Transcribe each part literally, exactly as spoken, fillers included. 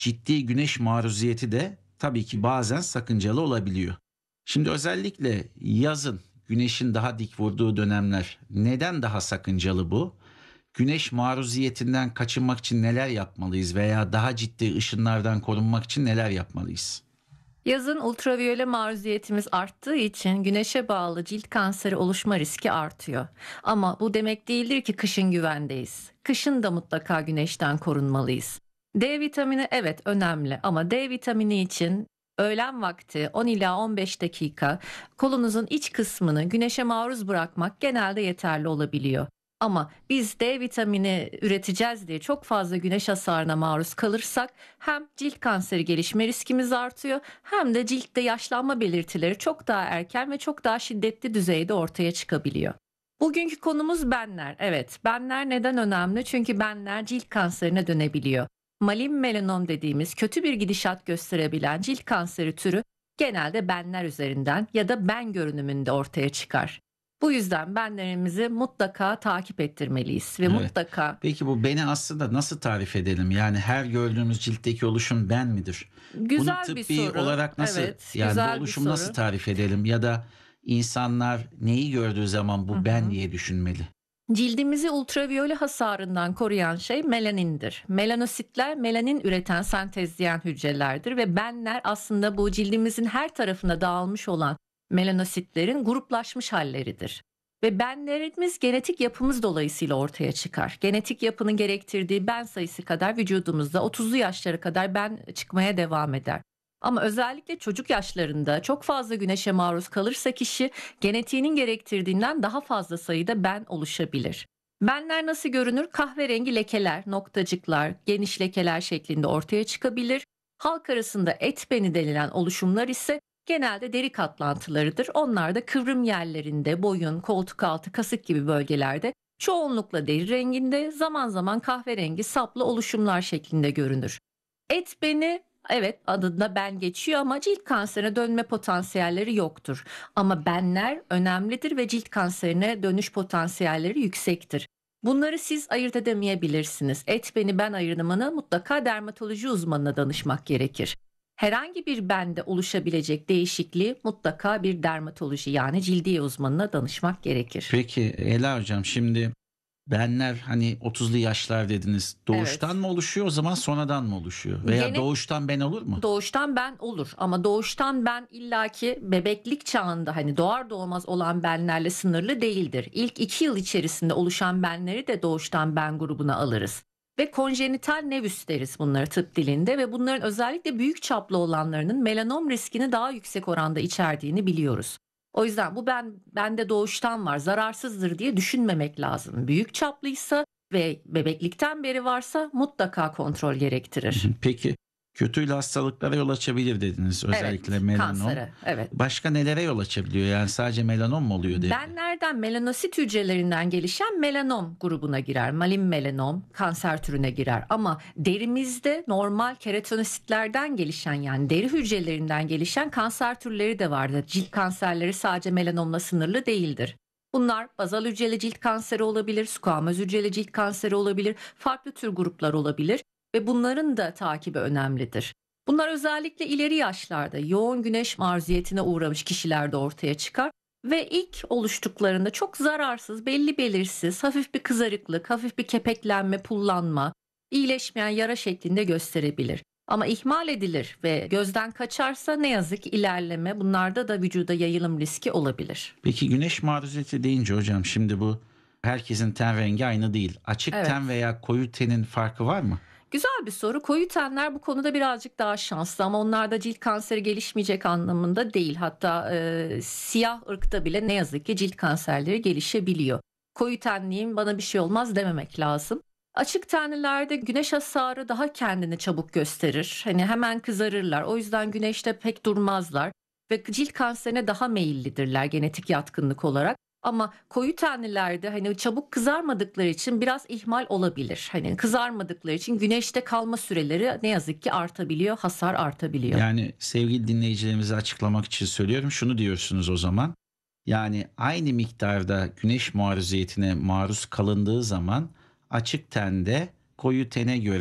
ciddi güneş maruziyeti de tabii ki bazen sakıncalı olabiliyor. Şimdi özellikle yazın güneşin daha dik vurduğu dönemler neden daha sakıncalı bu? Güneş maruziyetinden kaçınmak için neler yapmalıyız veya daha ciddi ışınlardan korunmak için neler yapmalıyız? Yazın ultraviyole maruziyetimiz arttığı için güneşe bağlı cilt kanseri oluşma riski artıyor. Ama bu demek değildir ki kışın güvendeyiz. Kışın da mutlaka güneşten korunmalıyız. D vitamini evet önemli ama D vitamini için öğlen vakti on ila on beş dakika kolunuzun iç kısmını güneşe maruz bırakmak genelde yeterli olabiliyor. Ama biz D vitamini üreteceğiz diye çok fazla güneş hasarına maruz kalırsak hem cilt kanseri gelişme riskimiz artıyor hem de ciltte yaşlanma belirtileri çok daha erken ve çok daha şiddetli düzeyde ortaya çıkabiliyor. Bugünkü konumuz benler. Evet, benler neden önemli? Çünkü benler cilt kanserine dönebiliyor. Malin melanom dediğimiz kötü bir gidişat gösterebilen cilt kanseri türü genelde benler üzerinden ya da ben görünümünde ortaya çıkar. Bu yüzden benlerimizi mutlaka takip ettirmeliyiz ve Evet. mutlaka Peki bu beni aslında nasıl tarif edelim? Yani her gördüğümüz ciltteki oluşum ben midir? Bunu güzel bir tıbbi soru. olarak nasıl, Evet, yani bu güzel bir oluşumu nasıl soru. tarif edelim? Ya da insanlar neyi gördüğü zaman Hı bu ben hı. diye düşünmeli? Cildimizi ultraviyole hasarından koruyan şey melanindir. Melanositler melanin üreten sentezleyen hücrelerdir ve benler aslında bu cildimizin her tarafına dağılmış olan melanositlerin gruplaşmış halleridir. Ve benlerimiz genetik yapımız dolayısıyla ortaya çıkar. Genetik yapının gerektirdiği ben sayısı kadar vücudumuzda otuzlu yaşlara kadar ben çıkmaya devam eder. Ama özellikle çocuk yaşlarında çok fazla güneşe maruz kalırsa kişi genetiğinin gerektirdiğinden daha fazla sayıda ben oluşabilir. Benler nasıl görünür? Kahverengi lekeler, noktacıklar, geniş lekeler şeklinde ortaya çıkabilir. Halk arasında et beni denilen oluşumlar ise genelde deri katlantılarıdır. Onlar da kıvrım yerlerinde, boyun, koltuk altı, kasık gibi bölgelerde çoğunlukla deri renginde, zaman zaman kahverengi saplı oluşumlar şeklinde görünür. Et beni, evet, adında ben geçiyor ama cilt kanserine dönme potansiyelleri yoktur. Ama benler önemlidir ve cilt kanserine dönüş potansiyelleri yüksektir. Bunları siz ayırt edemeyebilirsiniz. Et beni ben ayrımını mutlaka dermatoloji uzmanına danışmak gerekir. Herhangi bir bende oluşabilecek değişikliği mutlaka bir dermatoloji yani cildiye uzmanına danışmak gerekir. Peki Ela hocam, şimdi benler hani otuzlu yaşlar dediniz. Doğuştan Evet. mı oluşuyor, o zaman sonradan mı oluşuyor? Veya Gene doğuştan ben olur mu? Doğuştan ben olur ama doğuştan ben illaki bebeklik çağında hani doğar doğmaz olan benlerle sınırlı değildir. İlk iki yıl içerisinde oluşan benleri de doğuştan ben grubuna alırız. Ve konjenital nevüs deriz bunları tıp dilinde ve bunların özellikle büyük çaplı olanlarının melanom riskini daha yüksek oranda içerdiğini biliyoruz. O yüzden bu ben bende doğuştan var, zararsızdır diye düşünmemek lazım. Büyük çaplıysa ve bebeklikten beri varsa mutlaka kontrol gerektirir. Peki kötüyle hastalıklara yol açabilir dediniz, özellikle Evet, melanom. kansere. Evet. Başka nelere yol açabiliyor? Yani sadece melanom mu oluyor deride? Benlerden melanosit hücrelerinden gelişen melanom grubuna girer. Malin melanom kanser türüne girer. Ama derimizde normal keratonositlerden gelişen yani deri hücrelerinden gelişen kanser türleri de vardır. Cilt kanserleri sadece melanomla sınırlı değildir. Bunlar bazal hücreli cilt kanseri olabilir, squamöz hücreli cilt kanseri olabilir, farklı tür gruplar olabilir ve bunların da takibi önemlidir. Bunlar özellikle ileri yaşlarda yoğun güneş maruziyetine uğramış kişilerde ortaya çıkar ve ilk oluştuklarında çok zararsız, belli belirsiz, hafif bir kızarıklık, hafif bir kepeklenme, pullanma, iyileşmeyen yara şeklinde gösterebilir. Ama ihmal edilir ve gözden kaçarsa ne yazık ki ilerleme, bunlarda da vücuda yayılım riski olabilir. Peki güneş maruziyeti deyince hocam, şimdi bu herkesin ten rengi aynı değil. Açık ten Evet. veya koyu tenin farkı var mı? Güzel bir soru. Koyu tenler bu konuda birazcık daha şanslı ama onlarda cilt kanseri gelişmeyecek anlamında değil. Hatta e, siyah ırkta bile ne yazık ki cilt kanserleri gelişebiliyor. Koyu tenliyim bana bir şey olmaz dememek lazım. Açık tenlilerde güneş hasarı daha kendini çabuk gösterir. Hani hemen kızarırlar. O yüzden güneşte pek durmazlar ve cilt kanserine daha meyillidirler genetik yatkınlık olarak. Ama koyu tenlilerde hani çabuk kızarmadıkları için biraz ihmal olabilir. Hani kızarmadıkları için güneşte kalma süreleri ne yazık ki artabiliyor, hasar artabiliyor. Yani sevgili dinleyicilerimize açıklamak için söylüyorum. Şunu diyorsunuz o zaman. Yani aynı miktarda güneş maruziyetine maruz kalındığı zaman açık tende koyu tene göre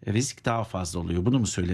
risk daha fazla oluyor. Bunu mu söylemek